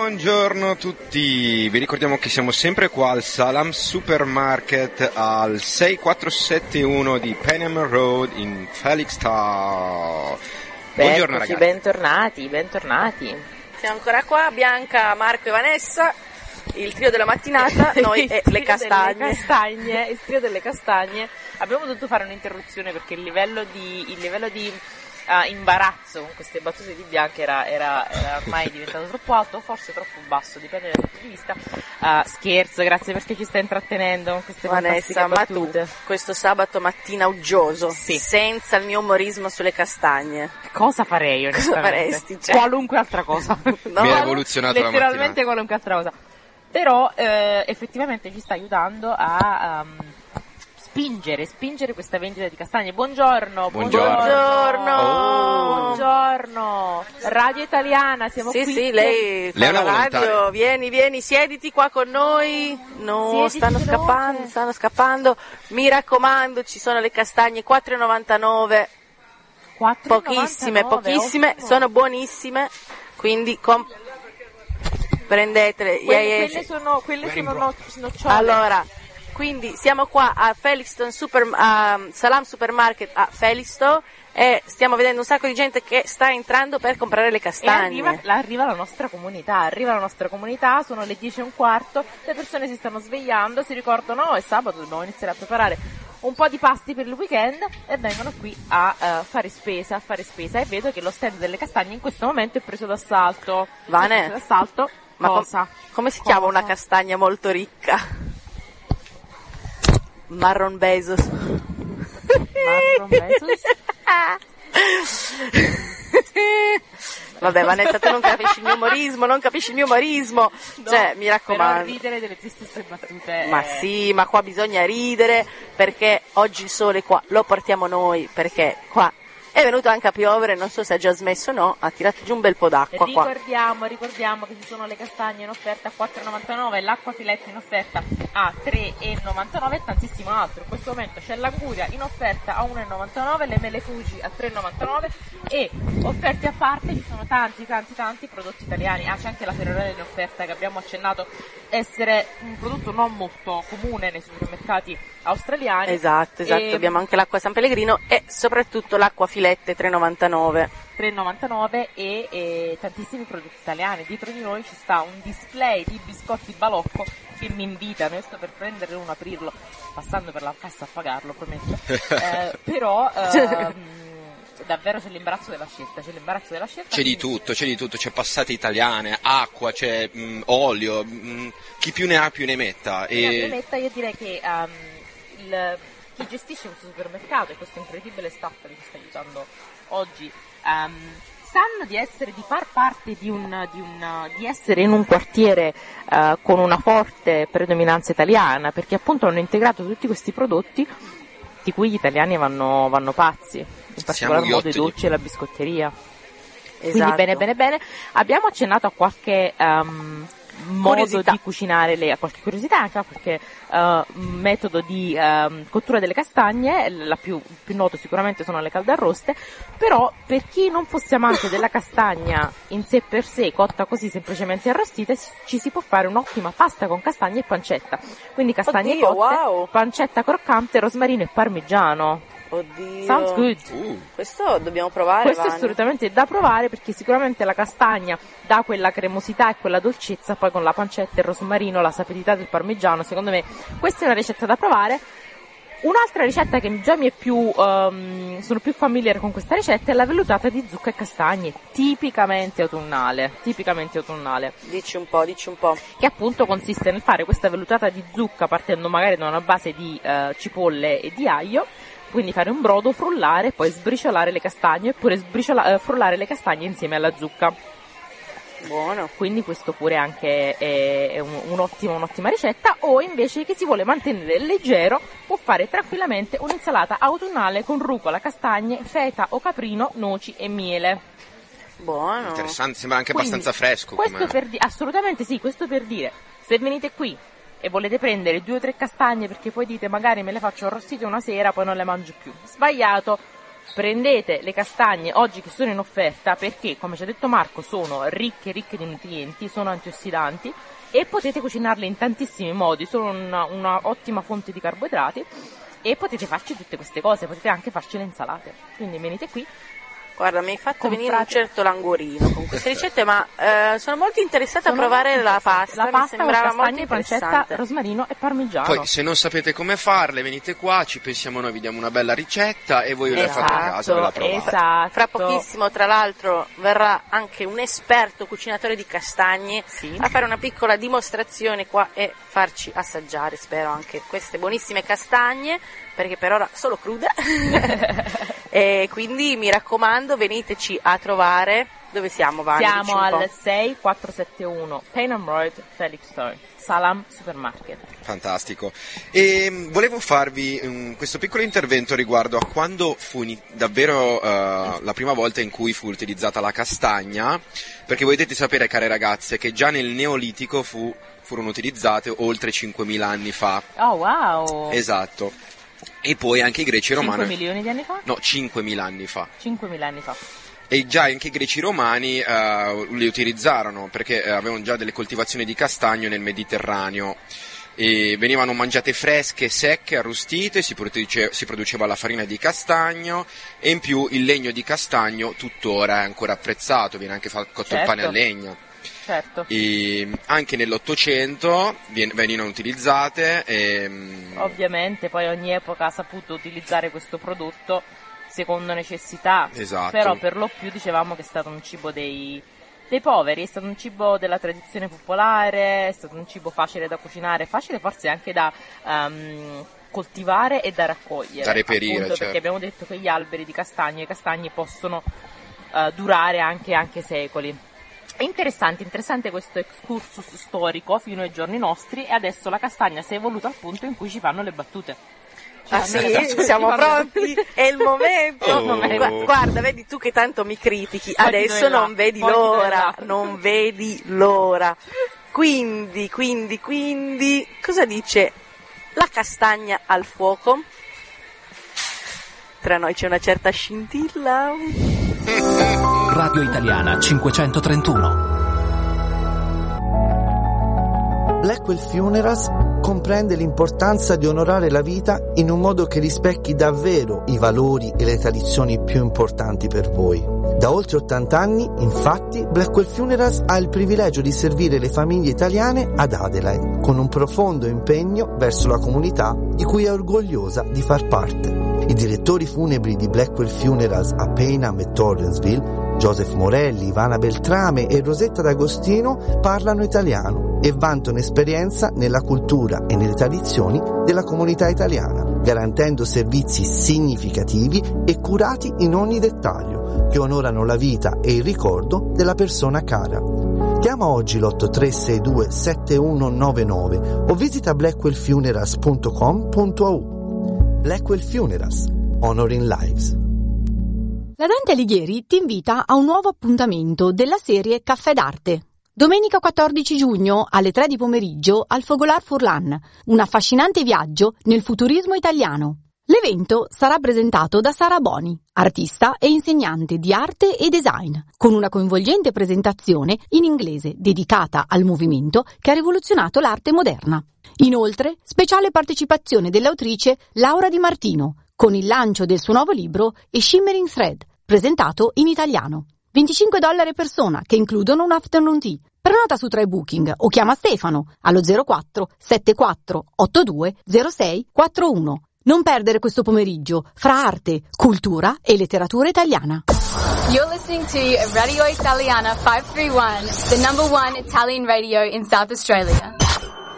Buongiorno a tutti, vi ricordiamo che siamo sempre qua al Salam Supermarket al 6471 di Panama Road in Felixstowe. Buongiorno ragazzi. Bentornati. Siamo ancora qua, Bianca, Marco e Vanessa, il trio della mattinata, noi e le castagne. Il trio delle castagne. Abbiamo dovuto fare un'interruzione perché il livello di imbarazzo con queste battute di Bianca era ormai diventato troppo alto o forse troppo basso, dipende dal punto di vista. Scherzo, grazie perché ci stai intrattenendo con queste Vanessa, battute. Ma tu, questo sabato mattina uggioso, sì, senza il mio umorismo sulle castagne, cosa farei onestamente? Cosa faresti? Cioè? Qualunque altra cosa. No, mi è rivoluzionato la mattina. Letteralmente qualunque altra cosa. Però effettivamente ci sta aiutando a spingere questa vendita di castagne. Buongiorno. Radio Italiana, siamo qui. Sì, lei fa la radio, vieni, siediti qua con noi. No, stanno scappando. Mi raccomando, ci sono le castagne 4,99. Pochissime, ottimo. Sono buonissime, quindi prendetele. Quelle sono nocciole. Allora, quindi siamo qua a Felixstowe Salam Supermarket a Felixstowe e stiamo vedendo un sacco di gente che sta entrando per comprare le castagne. E arriva la nostra comunità, sono le 10:15, le persone si stanno svegliando, si ricordano, è sabato, dobbiamo iniziare a preparare un po' di pasti per il weekend e vengono qui a fare spesa e vedo che lo stand delle castagne in questo momento è preso d'assalto. Vane? Ma cosa? Come si chiama una castagna molto ricca? Marron Bezos. Vabbè, Vanessa, tu non capisci il mio umorismo. No, cioè, mi raccomando. Però ridere delle tue stesse battute. Ma sì, ma qua bisogna ridere perché oggi il sole qua lo portiamo noi, perché qua è venuto anche a piovere, non so se ha già smesso o no, ha tirato giù un bel po' d'acqua qua. Ricordiamo che ci sono le castagne in offerta a 4,99, l'acqua filetta in offerta a 3,99 e tantissimo altro. In questo momento c'è l'anguria in offerta a 1,99, le mele Fuji a 3,99 e offerte a parte ci sono tanti prodotti italiani. C'è anche la Ferrarella in offerta che abbiamo accennato essere un prodotto non molto comune nei supermercati australiani. Esatto, abbiamo anche l'acqua San Pellegrino e soprattutto l'acqua filette 3,99 e tantissimi prodotti italiani. Dietro di noi ci sta un display di biscotti Balocco che mi invitano. Io sto per prendere uno, aprirlo, passando per la cassa a pagarlo, prometto. Però davvero c'è l'imbarazzo della scelta. C'è di tutto, c'è passate italiane, acqua, c'è olio, chi più ne ha più ne metta. Io direi che chi gestisce questo supermercato e questo incredibile staff che ci sta aiutando oggi sanno di far parte di essere in un quartiere con una forte predominanza italiana, perché appunto hanno integrato tutti questi prodotti di cui gli italiani vanno pazzi, in particolar modo i dolci e la biscotteria. Esatto. Quindi bene. Abbiamo accennato a qualche modo di cucinare, a qualche curiosità, anche a qualche metodo di cottura delle castagne. La più noto sicuramente sono le calde arroste, però per chi non fosse amante della castagna in sé per sé, cotta così semplicemente arrostita, ci si può fare un'ottima pasta con castagne e pancetta, quindi castagne cotte, wow. Pancetta croccante, rosmarino e parmigiano. Oddio. Sounds good. Questo dobbiamo provare. Questo è assolutamente da provare, perché sicuramente la castagna dà quella cremosità e quella dolcezza, poi con la pancetta e il rosmarino, la sapidità del parmigiano. Secondo me questa è una ricetta da provare. Un'altra ricetta che già mi è sono più familiare con questa ricetta è la vellutata di zucca e castagne, tipicamente autunnale. Dici un po'. Che appunto consiste nel fare questa vellutata di zucca partendo magari da una base di cipolle e di aglio, quindi fare un brodo, frullare, poi sbriciolare le castagne, oppure frullare le castagne insieme alla zucca. Buono. Quindi questo pure anche è un'ottima ricetta. O invece chi si vuole mantenere leggero può fare tranquillamente un'insalata autunnale con rucola, castagne, feta o caprino, noci e miele. Buono. Interessante, sembra anche Quindi, abbastanza fresco. Assolutamente sì, questo per dire, se venite qui e volete prendere 2 o 3 castagne perché poi dite magari me le faccio arrostite una sera poi non le mangio più, sbagliato. prendete le castagne oggi che sono in offerta, perché come ci ha detto Marco sono ricche di nutrienti, sono antiossidanti e potete cucinarle in tantissimi modi, sono una ottima fonte di carboidrati e potete farci tutte queste cose, potete anche farci le insalate, quindi venite qui. Guarda, mi hai fatto venire un certo languorino con queste ricette, ma sono molto interessata a provare la pasta. La pasta mi sembrava con molto castagne, pancetta, rosmarino e parmigiano. Poi se non sapete come farle, venite qua, ci pensiamo noi, vi diamo una bella ricetta e voi la fate a casa, ve la provate. Esatto. Fra pochissimo, tra l'altro, verrà anche un esperto cucinatore di castagne a fare una piccola dimostrazione qua e farci assaggiare, spero, anche queste buonissime castagne, perché per ora solo crude. E quindi mi raccomando, veniteci a trovare. Dove siamo, Vani? Siamo al 6471 Paynham Road, Felixstowe, Salam Supermarket. Fantastico. E volevo farvi questo piccolo intervento riguardo a quando fu davvero la prima volta in cui fu utilizzata la castagna, perché voi dovete sapere, care ragazze, che già nel Neolitico furono utilizzate oltre 5.000 anni fa. Oh, wow! Esatto. E poi anche i greci romani. 5 milioni di anni fa? No, 5.000 anni fa. 5.000 anni fa. E già anche i greci romani li utilizzarono, perché avevano già delle coltivazioni di castagno nel Mediterraneo e venivano mangiate fresche, secche, arrostite, si produceva la farina di castagno e in più il legno di castagno tuttora è ancora apprezzato, viene anche cotto il pane a legna. Certo. E anche nell'Ottocento venivano utilizzate. Ovviamente poi ogni epoca ha saputo utilizzare questo prodotto secondo necessità. Esatto. Però per lo più dicevamo che è stato un cibo dei poveri, è stato un cibo della tradizione popolare, è stato un cibo facile da cucinare, facile forse anche da coltivare e da raccogliere. Da reperire, appunto, certo. Perché abbiamo detto che gli alberi di castagno e i castagni possono durare anche secoli. È interessante questo excursus storico fino ai giorni nostri, e adesso la castagna si è evoluta al punto in cui ci fanno le battute. Siamo pronti? È il momento. Guarda, vedi tu che tanto mi critichi, adesso non vedi l'ora. Quindi, cosa dice la castagna al fuoco? Tra noi c'è una certa scintilla. Radio Italiana 531. Blackwell Funerals comprende l'importanza di onorare la vita in un modo che rispecchi davvero i valori e le tradizioni più importanti per voi. Da oltre 80 anni, infatti, Blackwell Funerals ha il privilegio di servire le famiglie italiane ad Adelaide, con un profondo impegno verso la comunità di cui è orgogliosa di far parte. I direttori funebri di Blackwell Funerals a Paynham e Torrensville, Joseph Morelli, Ivana Beltrame e Rosetta D'Agostino, parlano italiano e vantano esperienza nella cultura e nelle tradizioni della comunità italiana, garantendo servizi significativi e curati in ogni dettaglio, che onorano la vita e il ricordo della persona cara. Chiama oggi l'8362 7199 o visita blackwellfunerals.com.au. Blackwell Funerals, Honoring Lives. La Dante Alighieri ti invita a un nuovo appuntamento della serie Caffè d'Arte. Domenica 14 giugno alle 3 di pomeriggio al Fogolar Furlan, un affascinante viaggio nel futurismo italiano. L'evento sarà presentato da Sara Boni, artista e insegnante di arte e design, con una coinvolgente presentazione in inglese dedicata al movimento che ha rivoluzionato l'arte moderna. Inoltre, speciale partecipazione dell'autrice Laura Di Martino, con il lancio del suo nuovo libro A Shimmering Thread, presentato in italiano. $25 a persona, che includono un afternoon tea. Prenota su TryBooking o chiama Stefano allo 04 74 82 06 41. Non perdere questo pomeriggio fra arte, cultura e letteratura italiana. You're listening to Radio Italiana 531, the number one Italian radio in South Australia.